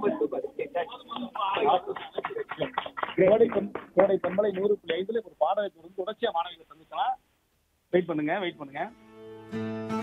கோடை பண்பலை 100.5 ஒரு பாடலை தொடர்ச்சியா மாணவிகளை சந்திக்கலாம். வெயிட் பண்ணுங்க.